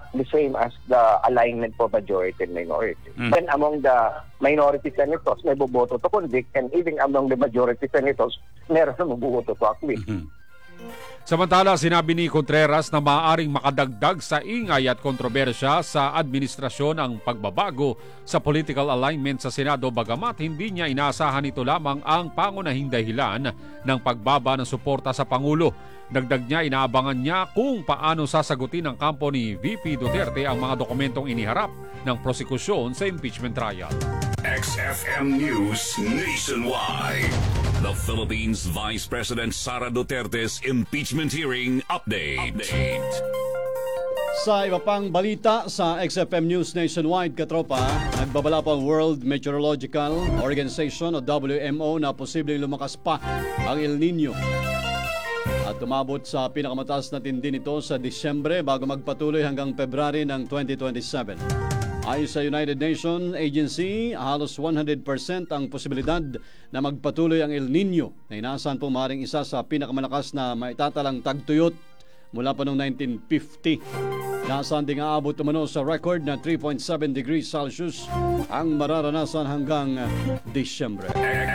the same as the alignment for majority and minority. Then among the minority senators, may boboto to convict, and even among the majority senators, meron na boboto to acquit. Samantala, sinabi ni Contreras na maaaring makadagdag sa ingay at kontrobersya sa administrasyon ang pagbabago sa political alignment sa Senado, bagamat hindi niya inaasahan ito lamang ang pangunahing dahilan ng pagbaba ng suporta sa Pangulo. Dagdag niya, inaabangan niya kung paano sasagutin ng kampo ni VP Duterte ang mga dokumentong iniharap ng prosekusyon sa impeachment trial. XFM News Nationwide. The Philippines Vice President Sara Duterte's impeachment hearing update. Sa iba pang balita sa XFM News Nationwide, katropa, nagbabala pa ang World Meteorological Organization o WMO na posibleng lumakas pa ang El Nino at tumabot sa pinakamataas na tindi nito sa Disyembre bago magpatuloy hanggang February ng 2027. Ayon sa United Nations Agency, halos 100% ang posibilidad na magpatuloy ang El Nino na inaasahan pong maaaring isa sa pinakamalakas na maitatalang tagtuyot mula pa noong 1950. Inaasahan ding aabot umano sa record na 3.7 degrees Celsius ang mararanasan hanggang Disyembre.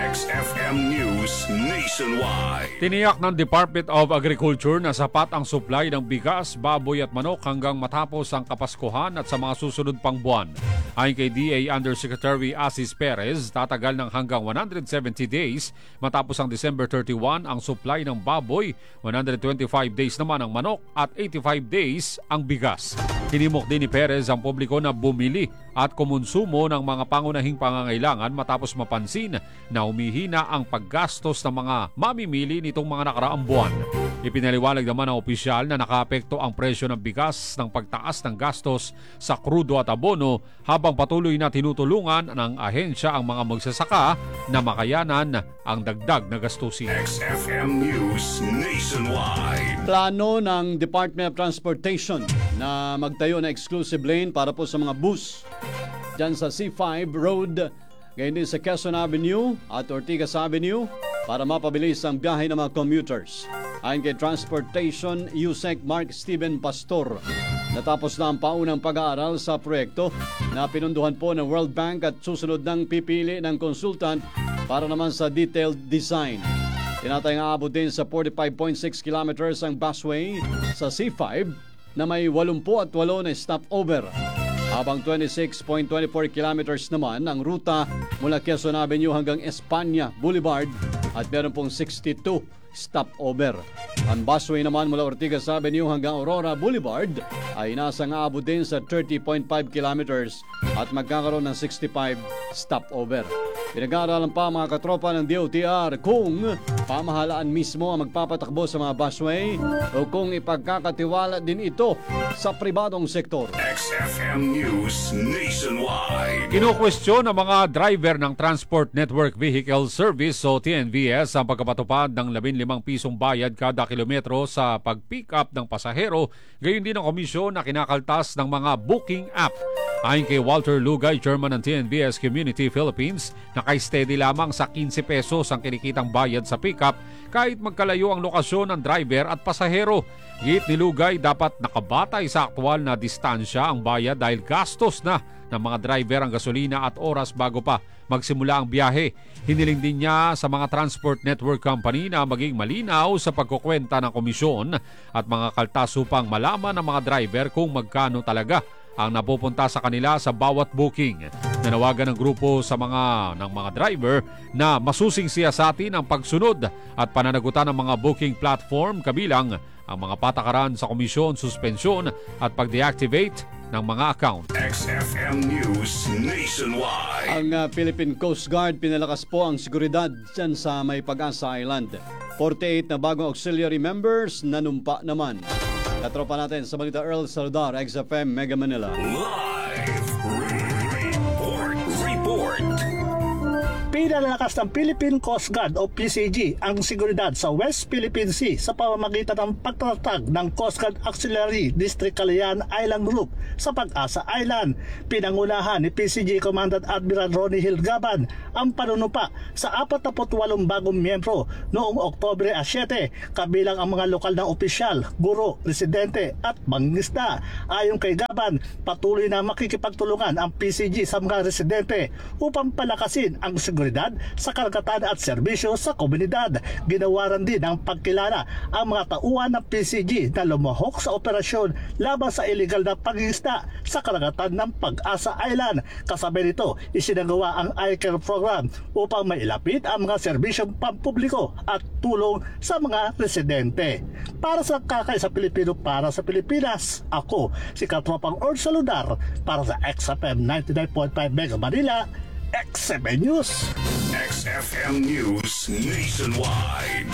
XFM News Nationwide. Tiniyak ng Department of Agriculture na sapat ang supply ng bigas, baboy at manok hanggang matapos ang Kapaskuhan at sa mga susunod pang buwan. Ayon kay DA Undersecretary Asis Perez, tatagal ng hanggang 170 days matapos ang December 31 ang supply ng baboy, 125 days naman ang manok at 85 days ang bigas. Tinimok din ni Perez ang publiko na bumili at kumonsumo ng mga pangunahing pangangailangan matapos mapansin na humihina ang paggastos ng mga mamimili nitong mga nakaraang buwan. Ipinaliwanag naman ng opisyal na nakaapekto ang presyo ng bigas ng pagtaas ng gastos sa krudo at abono habang patuloy na tinutulungan ng ahensya ang mga magsasaka na makayanan ang dagdag na gastusin. XFM News Nationwide. Plano ng Department of Transportation na magtayo na exclusive lane para po sa mga bus dyan sa C5 Road, gayon din sa Quezon Avenue at Ortigas Avenue para mapabilis ang biyahe ng mga commuters. Ayon kay Transportation USEC Mark Steven Pastor, natapos na ang paunang pag-aaral sa proyekto na pinunduhan po ng World Bank at susunod ng pipili ng consultant para naman sa detailed design. Tinatayang aabot din sa 45.6 kilometers ang busway sa C5 na may 88 na stopover, habang 26.24 kilometers naman ang ruta mula Quezon Avenue hanggang Espanya Boulevard at meron pong 62 stopover. Ang busway naman mula Ortigas Avenue hanggang Aurora Boulevard ay nasang aabot din sa 30.5 kilometers at magkakaroon ng 65 stopover. Pinag-aaralan pa mga katropa ng DOTR kung pamahalaan mismo ang magpapatakbo sa mga busway o kung ipagkakatiwala din ito sa pribadong sektor. XFM News Nationwide. Kinukwestiyon ng mga driver ng Transport Network Vehicle Service o TNVS ang pagkapatupad ng 15 pisong bayad kada kilometro sa pag-pick up ng pasahero, gayon din ang komisyon na kinakaltas ng mga booking app. Ayon kay Walter Lugay, chairman ng TNVS Community Philippines, naka-steady lamang sa 15 pesos ang kinikitang bayad sa pick-up kahit magkalayo ang lokasyon ng driver at pasahero. Git ni Lugay, dapat nakabatay sa aktual na distansya ang bayad dahil gastos na ng mga driver ang gasolina at oras bago pa magsimula ang biyahe. Hiniling din niya sa mga transport network company na maging malinaw sa pagkukwenta ng komisyon at mga kaltas upang malaman ng mga driver kung magkano talaga ang napupunta sa kanila sa bawat booking. Nanawagan ng grupo sa mga driver na masusing siyasatin ang pagsunod at pananagutan ng mga booking platform kabilang ang mga patakaran sa komisyon, suspensyon at pag-deactivate ng mga account. XFM News Nationwide. Ang Philippine Coast Guard pinalakas po ang seguridad dyan sa May Pag-asa Island. 48 na bagong auxiliary members nanumpa naman. Katropa natin sa balita, Earl Saldar, XFM Mega Manila. Live report. Pinalalakas ng Philippine Coast Guard o PCG ang seguridad sa West Philippine Sea sa pamamagitan ng pagtatatag ng Coast Guard Auxiliary District Calayan Island Group sa Pag-asa Island. Pinangunahan ni PCG Commandant Admiral Ronnie Hilgaban ang panunupa sa 48 bagong miyembro noong Oktubre 7, kabilang ang mga lokal na opisyal, guro, residente at mangingisda. Ayon kay Gaban, patuloy na makikipagtulungan ang PCG sa mga residente upang palakasin ang seguridad sa karagatan at serbisyo sa komunidad. Ginawaran din ng pagkilala ang mga tauhan ng PCG na lumahok sa operasyon laban sa illegal na pangingisda sa karagatan ng Pag-asa Island. Kasabay nito, isinagawa ang iCare program upang mailapit ang mga serbisyong pampubliko at tulong sa mga residente. Para sa Kakaisa Pilipino, para sa Pilipinas, ako si Katropang Ord Saludar para sa XFM 99.5 Mega Manila, XFM News. XFM News Nationwide.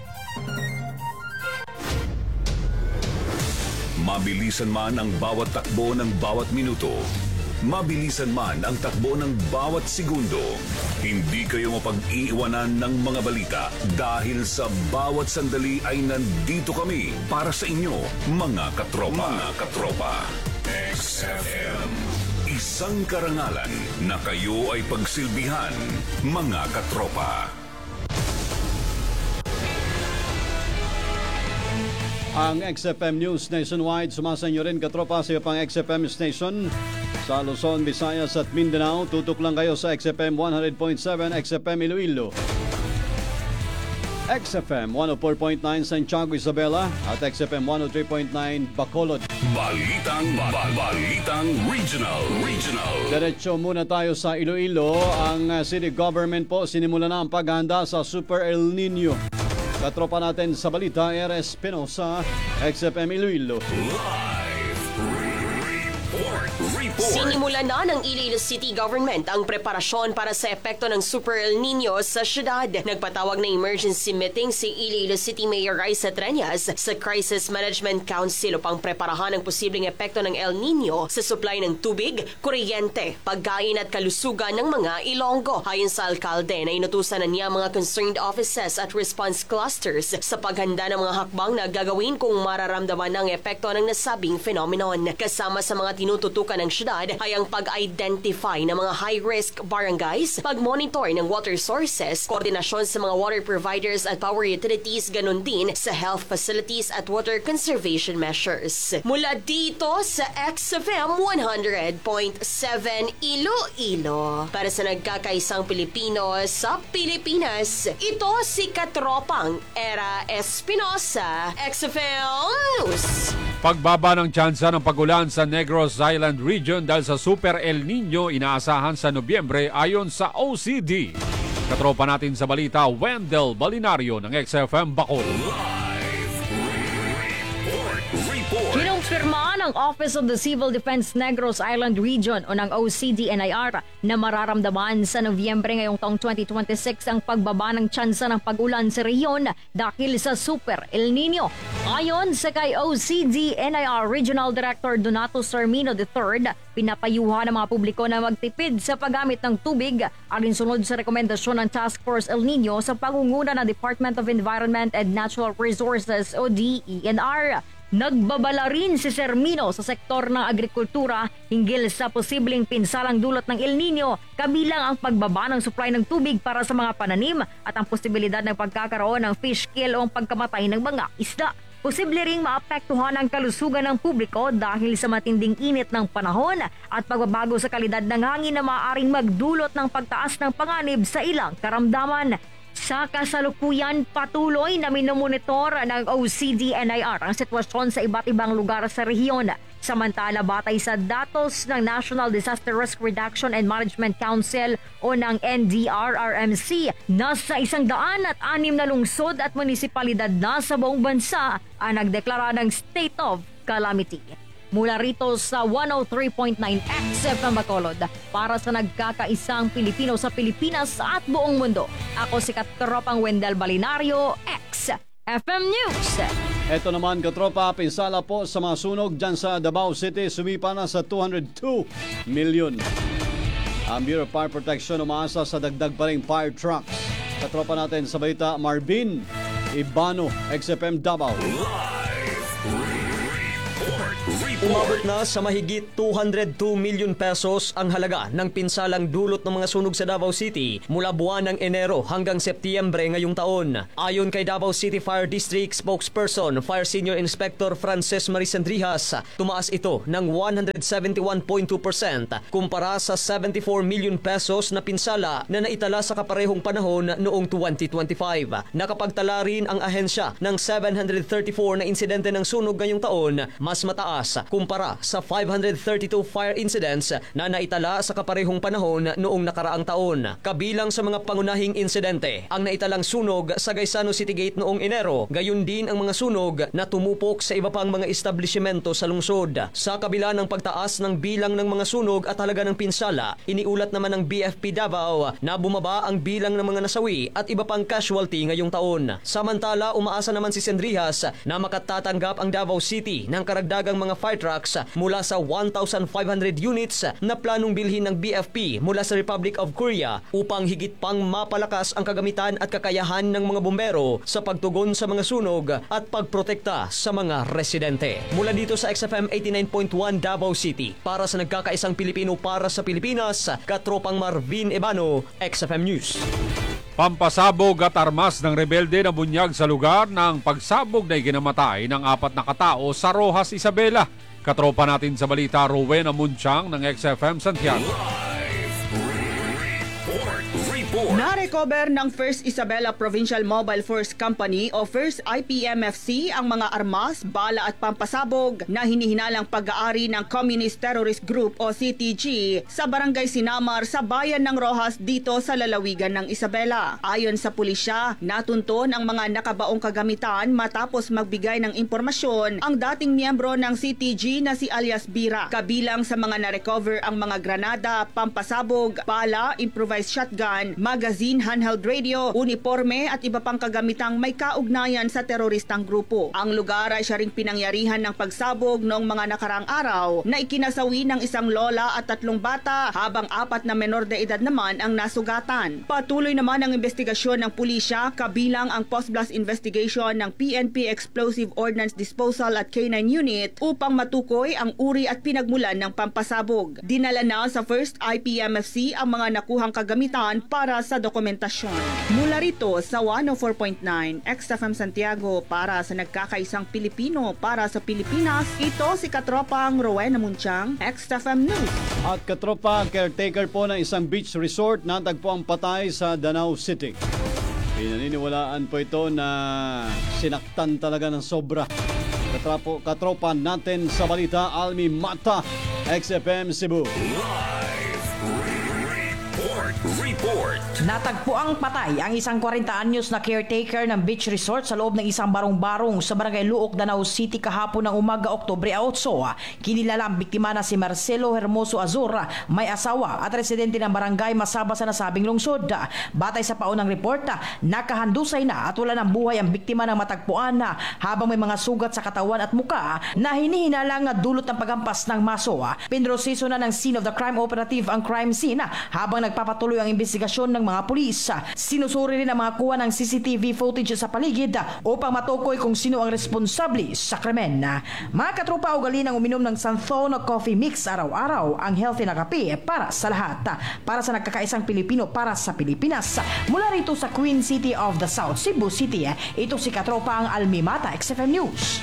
Mabilisan man ang bawat takbo ng bawat minuto, mabilisan man ang takbo ng bawat segundo, hindi kayo mapag-iiwanan ng mga balita dahil sa bawat sandali ay nandito kami para sa inyo, mga katropa. Mga katropa. XFM. Isang karangalan na kayo ay pagsilbihan, mga katropa. Ang XFM News Nationwide, sumasanyo rin katropa sa pang XFM Station sa Luzon, Visayas at Mindanao. Tutok lang kayo sa XFM 100.7, XFM Iloilo, XFM 104.9 Santiago, Isabela at XFM 103.9 Bacolod. Balitang Regional. Diretso muna tayo sa Iloilo. Ang city government po sinimula na ang paghahanda sa Super El Nino. Katropa natin sa balita, R.S. Pinosa, XFM Iloilo. Sinimula na ng Iloilo City Government ang preparasyon para sa epekto ng Super El Nino sa syudad. Nagpatawag ng emergency meeting si Iloilo City Mayor Raisa Treñas sa Crisis Management Council upang preparahan ang posibleng epekto ng El Nino sa supply ng tubig, kuryente, pagkain at kalusugan ng mga Ilonggo. Ayon sa alkalde na inutusan na niya mga concerned offices at response clusters sa paghanda ng mga hakbang na gagawin kung mararamdaman ng epekto ng nasabing phenomenon. Kasama sa mga tinututukan ng syudad ay ang pag-identify ng mga high-risk barangays, pag-monitor ng water sources, koordinasyon sa mga water providers at power utilities, ganun din sa health facilities at water conservation measures. Mula dito sa XFM 100.7 Iloilo, para sa nagkakaisang Pilipino sa Pilipinas, ito si Katropang Era Espinosa, XFM News. Pagbaba ng tsansa ng pagulan sa Negros Island Region dahil sa Super El Nino inaasahan sa Nobyembre ayon sa OCD. Katropa natin sa balita, Wendell Balinario ng XFM Bacolod. Kinumpirma ng Office of the Civil Defense Negros Island Region o ng OCD-NIR na mararamdaman sa Nobyembre ngayong taong 2026 ang pagbaba ng tsansa ng pag-ulan sa rehiyon dahil sa Super El Nino. Ayon sa kay OCD-NIR Regional Director Donato Sarmino III, pinapayuhan ng mga publiko na magtipid sa paggamit ng tubig alinsunod sa rekomendasyon ng Task Force El Nino sa pangunguna ng Department of Environment and Natural Resources o DENR. Nagbabala rin si Sermino sa sektor ng agrikultura hinggil sa posibleng pinsalang dulot ng El Nino, kabilang ang pagbaba ng supply ng tubig para sa mga pananim at ang posibilidad ng pagkakaroon ng fish kill o ang pagkamatay ng mga isda. Posible ring maapektuhan ang kalusugan ng publiko dahil sa matinding init ng panahon at pagbabago sa kalidad ng hangin na maaaring magdulot ng pagtaas ng panganib sa ilang karamdaman. Sa kasalukuyan, patuloy na minomonitor ng OCD-NIR ang sitwasyon sa iba't ibang lugar sa rehiyon. Samantala, batay sa datos ng National Disaster Risk Reduction and Management Council o ng NDRRMC, nasa 106 na lungsod at munisipalidad na sa buong bansa ang nagdeklara ng state of calamity. Mula rito sa 103.9 XFM Bacolod, para sa nagkakaisang Pilipino sa Pilipinas at buong mundo, ako si Katropang Wendell Balinario, XFM News. Ito naman katropa, pinsala po sa mga sunog dyan sa Davao City, sumipa na sa 202 million. Ang Bureau of Fire Protection umaasa sa dagdag pa ring fire trucks. Katropa natin sa balita, Marvin Ibano, XFM Davao. Umabot na sa mahigit 202 million pesos ang halaga ng pinsalang dulot ng mga sunog sa Davao City mula buwan ng Enero hanggang Setyembre ngayong taon. Ayon kay Davao City Fire District spokesperson, Fire Senior Inspector Frances Marisandrijas, tumaas ito ng 171.2% kumpara sa 74 million pesos na pinsala na naitala sa kaparehong panahon noong 2025. Nakapagtala rin ang ahensya ng 734 na insidente ng sunog ngayong taon, mas mataas kumpara sa 532 fire incidents na naitala sa kaparehong panahon noong nakaraang taon. Kabilang sa mga pangunahing insidente ang naitalang sunog sa Gaisano City Gate noong Enero, gayon din ang mga sunog na tumupok sa iba pang mga establishmento sa lungsod. Sa kabila ng pagtaas ng bilang ng mga sunog at halaga ng pinsala, iniulat naman ng BFP Davao na bumaba ang bilang ng mga nasawi at iba pang casualty ngayong taon. Samantala, umaasa naman si Sendrijas na makatatanggap ang Davao City ng karagdagang mga fire trucks mula sa 1,500 units na planong bilhin ng BFP mula sa Republic of Korea upang higit pang mapalakas ang kagamitan at kakayahan ng mga bumbero sa pagtugon sa mga sunog at pagprotekta sa mga residente. Mula dito sa XFM 89.1 Davao City, para sa nagkakaisang Pilipino para sa Pilipinas, Katropang Marvin Ibano, XFM News. Pampasabog at armas ng rebelde na bunyag sa lugar ng pagsabog na ikinamatay ng 4 na katao sa Rojas, Isabela. Katropa natin sa balita, Rowena Munchang ng XFM Santiago. Na-recover ng First Isabela Provincial Mobile Force Company o First IPMFC ang mga armas, bala at pampasabog na hinihinalang pag-aari ng Communist Terrorist Group o CTG sa Barangay Sinamar sa bayan ng Rojas dito sa lalawigan ng Isabela. Ayon sa pulisya, natunton ang mga nakabaong kagamitan matapos magbigay ng impormasyon ang dating miyembro ng CTG na si alias Bira. Kabilang sa mga na-recover ang mga granada, pampasabog, bala, improvised shotgun, magazine, handheld radio, uniforme at iba pang kagamitang may kaugnayan sa teroristang grupo. Ang lugar ay siya ring pinangyarihan ng pagsabog noong mga nakarang araw na ikinasawi ng isang lola at 3 bata habang 4 na menor de edad naman ang nasugatan. Patuloy naman ang investigasyon ng pulisya kabilang ang post-blast investigation ng PNP Explosive Ordnance Disposal at K9 Unit upang matukoy ang uri at pinagmulan ng pampasabog. Dinala na sa First IPMFC ang mga nakuhang kagamitan para sa dokumentasyon. Mula rito sa 104.9 XFM Santiago para sa nagkakaisang Pilipino para sa Pilipinas, ito si Katropang Rowena Munchang, XFM News. At katropa, caretaker po ng isang beach resort natagpo ang patay sa Danau City. Pinaniniwalaan po ito na sinaktan talaga ng sobra. Katropa natin sa balita, Almi Mata, XFM Cebu. Report. Natagpo ang patay ang isang 40 anyos na caretaker ng beach resort sa loob ng isang barong-barong sa Barangay Luok, Danau City kahapon ng umaga, Oktubre 8. Kinilala ang biktima na si Marcelo Hermoso Azur, may asawa at residente ng barangay Masaba sa nasabing lungsod. Batay sa paunang report, nakahandusay na at wala ng buhay ang biktima ng matagpuan habang may mga sugat sa katawan at muka na hinihinalang dulot ng paghampas ng maso. Pinroseso na ng scene of the crime operative ang crime scene habang nagpapatuloy ang investigasyon ng mga pulis. Sinusuri rin ang mga kuha ng CCTV footage sa paligid upang matukoy kung sino ang responsable sa krimen. Mga katropa, ugali ng uminom ng Santhon Coffee Mix araw-araw, ang healthy na kape para sa lahat. Para sa nagkakaisang Pilipino para sa Pilipinas. Mula rito sa Queen City of the South, Cebu City, ito si katropa ang Almi Mata, XFM News.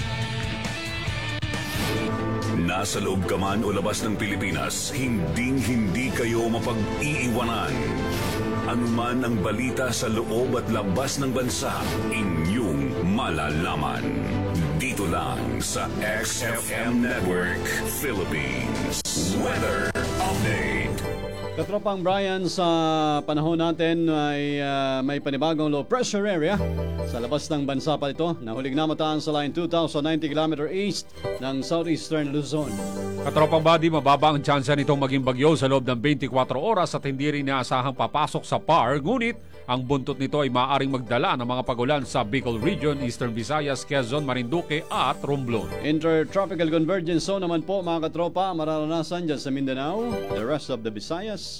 Nasa loob ka man o labas ng Pilipinas, hindi kayo mapag-iiwanan. Anuman ang balita sa loob at labas ng bansa, inyong malalaman. Dito lang sa XFM Network Philippines. Weather Update. Katropang Brian, sa panahon natin ay may panibagong low pressure area sa labas ng bansa pa ito. Nahuling namataan sa line 2,090 km east ng southeastern Luzon. Katropang Body, mababa ang tsansa nitong maging bagyo sa loob ng 24 oras at hindi rin inaasahang papasok sa PAR. Ngunit ang buntot nito ay maaaring magdala ng mga pagulan sa Bicol Region, Eastern Visayas, Quezon, Marinduque at Romblon. Intertropical Convergence Zone naman po mga katropa mararanasan dyan sa Mindanao, the rest of the Visayas,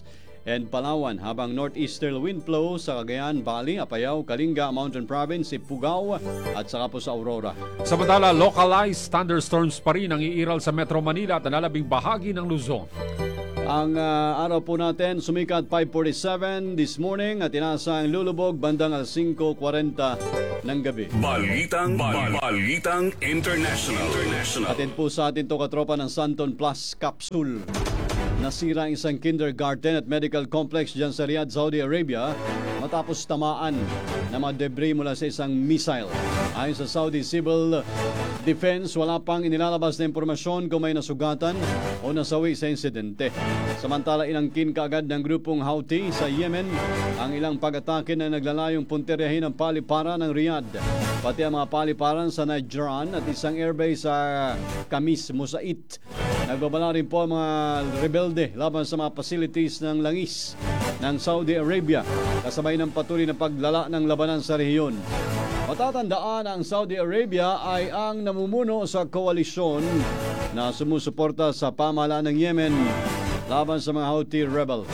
and Palawan, habang northeasterly wind flow sa Cagayan Valley, Apayao, Kalinga, Mountain Province, Ifugao at saka po sa Aurora. Samantala, localized thunderstorms pa rin ang iiral sa Metro Manila at nalalabing bahagi ng Luzon. Ang araw po natin, sumikat 5:47 this morning at inasang lulubog bandang 5:40 ng gabi. Balitang International. Atin po sa atin to katropa ng Santon Plus Capsule. Nasira ang isang kindergarten at medical complex dyan sa Riyadh, Saudi Arabia matapos tamaan ng mga debris mula sa isang missile. Ayon sa Saudi Civil Defense, wala pang inilalabas na impormasyon kung may nasugatan o nasawi sa insidente. Samantala, inangkin kaagad ng grupong Houthi sa Yemen ang ilang pag-atake na naglalayong punteriyahin ng paliparan ng Riyadh, pati ang mga paliparan sa Najran at isang airbase sa Kamis, Musait. Nagbabala rin po ang mga rebelde laban sa mga facilities ng langis ng Saudi Arabia, kasabay ng patuloy na paglala ng labanan sa rehiyon. Matatandaan, ang Saudi Arabia ay ang namumuno sa koalisyon na sumusuporta sa pamahalaan ng Yemen laban sa mga Houthi rebels.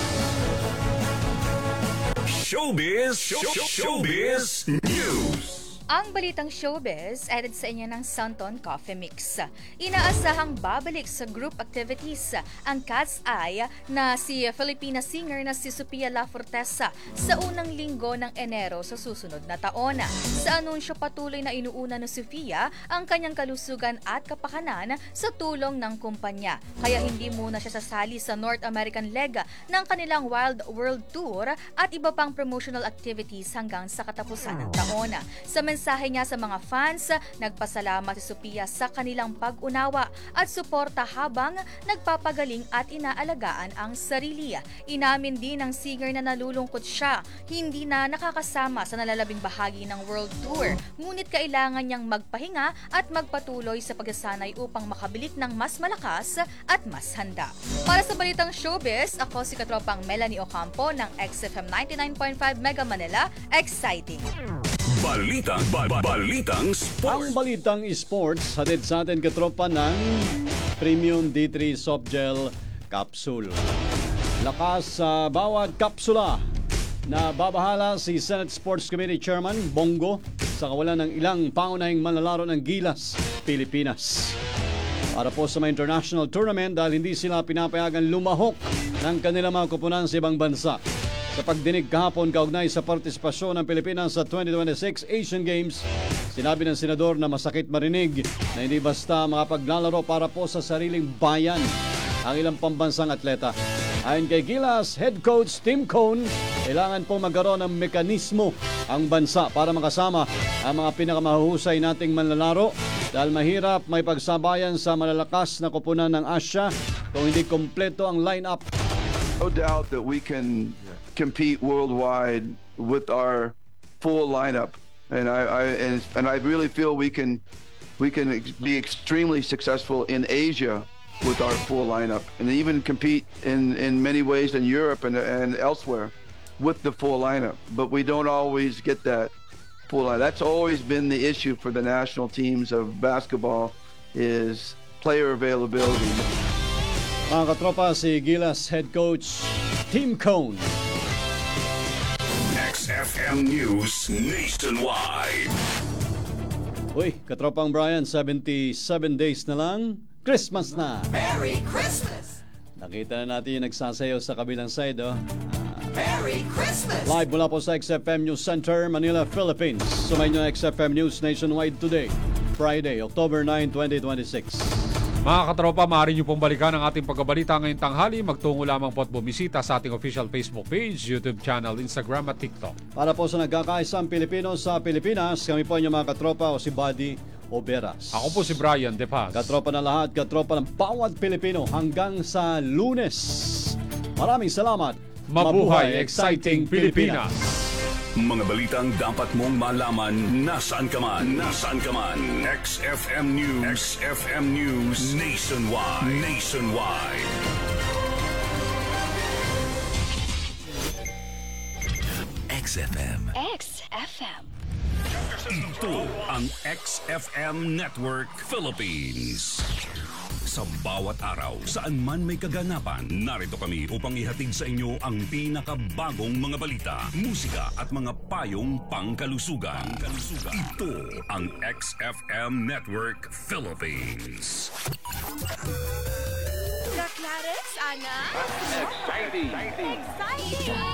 Showbiz News. Ang balitang showbiz, added sa inyo ng Santon Coffee Mix. Inaasahang babalik sa group activities ang Cat's Eye na si Filipina singer na si Sophia La Forteza sa unang linggo ng Enero sa susunod na taon. Sa anunsyo, patuloy na inuuna ni Sophia ang kanyang kalusugan at kapakanan sa tulong ng kumpanya. Kaya hindi muna siya sasali sa North American leg ng kanilang Wild World Tour at iba pang promotional activities hanggang sa katapusan ng taon. Sa mensahe niya sa mga fans, nagpasalamat si Sophia sa kanilang pag-unawa at suporta habang nagpapagaling at inaalagaan ang sarili. Inamin din ng singer na nalulungkot siya, hindi na nakakasama sa nalalabing bahagi ng World Tour. Ngunit kailangan niyang magpahinga at magpatuloy sa pagsasanay upang makabilik ng mas malakas at mas handa. Para sa balitang showbiz, ako si katropang Melanie Ocampo ng XFM 99.5 Mega Manila. Exciting! Balitang Sports. Ang balitang sports, hatid sa atin katropa ng Premium D3 Soft Gel Capsule. Lakas sa bawat kapsula na babahala si Senate Sports Committee Chairman Bongo sa kawalan ng ilang pangunahing manlalaro ng Gilas, Pilipinas. Para po sa mga international tournament dahil hindi sila pinapayagan lumahok ng kanilang mga kupunan sa ibang bansa. Sa pagdinig kahapon kaugnay sa partisipasyon ng Pilipinas sa 2026 Asian Games, sinabi ng senador na masakit marinig na hindi basta makapaglalaro para po sa sariling bayan ang ilang pambansang atleta. Ayon kay Gilas head coach Tim Cone, kailangan po magkaroon ng mekanismo ang bansa para makasama ang mga pinakamahusay nating manlalaro dahil mahirap may pagsabayan sa malalakas na koponan ng Asya kung hindi kompleto ang lineup. No doubt that we can compete worldwide with our full lineup, and I really feel we can be extremely successful in Asia with our full lineup, and even compete in many ways in Europe and elsewhere with the full lineup. But we don't always get that full lineup. That's always been the issue for the national teams of basketball is player availability. Mga katropa, si Gilas head coach Tim Cone. XFM News Nationwide. Uy, katropang Brian, 77 days na lang, Christmas na. Merry Christmas! Nakita na natin yung nagsasayaw sa kabilang side, oh. Merry Christmas! Live mula po sa XFM News Center, Manila, Philippines. Sumayin nyo XFM News Nationwide today, Friday, October 9, 2026. Mga katropa, maaari nyo pong balikan ang ating pagkabalita ngayong tanghali. Magtungo lamang po at bumisita sa ating official Facebook page, YouTube channel, Instagram at TikTok. Para po sa nagkakaisang Pilipino sa Pilipinas, kami po inyong mga katropa o si Buddy Oberas. Ako po si Brian De Paz. Katropa na lahat, katropa ng bawat Pilipino hanggang sa Lunes. Maraming salamat. Mabuhay, exciting Pilipinas! Mga balitang dapat mong malaman nasaan ka man. XFM News Nationwide. XFM. Ito ang XFM Network Philippines. Sa bawat araw, saan man may kaganapan, narito kami upang ihatid sa inyo ang pinakabagong mga balita, musika at mga payong pangkalusugan. Ito ang XFM Network Philippines. Clares, Ana? Exciting! Exciting!